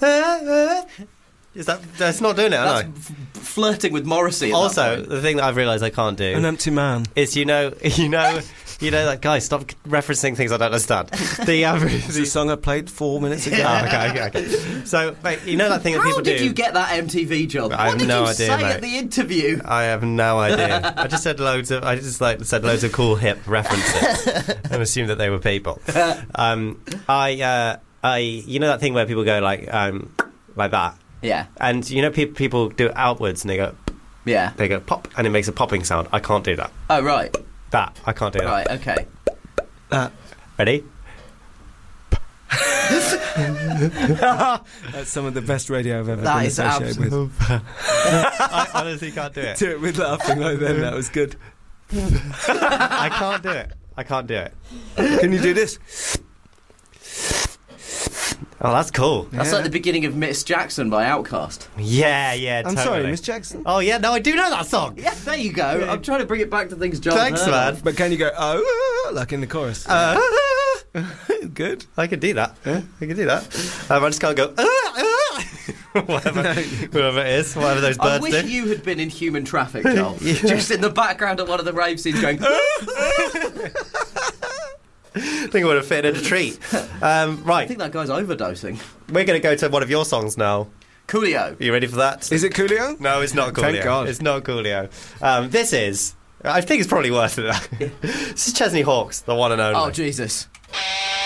Is that's not doing it, That's flirting with Morrissey at Also, that point. the thing that I've realised I can't do... An empty man. ...is, like, guys, stop referencing things I don't understand. It's a song I played 4 minutes ago. Oh, okay. So, mate, you know that thing that How people do... did you get that MTV job? I have What did no you idea, say mate. at the interview? I have no idea. I just said loads of cool hip references and assumed that they were people. You know that thing where people go like that, Yeah. and you know people do it outwards and they go pop and it makes a popping sound. I can't do that. Oh, right. That I can't do that. Right, okay. Ready? That's some of the best radio I've ever That been is associated with. I honestly can't do it. Do it with laughing like then. That was good. I can't do it. Can you do this? Oh, that's cool. That's like the beginning of Miss Jackson by Outkast. Yeah, I'm totally. sorry, Miss Jackson. Oh yeah, no, I do know that song. Yeah, there you go. I'm trying to bring it back to things John Thanks, heard man. of. But can you go, like in the chorus? Good. I can do that. I can do that. I just can't go. Whatever it is, whatever those I birds wish do. you had been in Human Traffic, Joel. Just in the background of one of the rave scenes going... I think it would have fit in a treat. I Right, think that guy's overdosing. we're going to go to one of your songs now. Coolio. Are you ready for that? Is it Coolio? No, it's not Coolio. Thank God. It's not Coolio. This is... I think it's probably worse than that. This is Chesney Hawkes, the one and only. Oh, Jesus.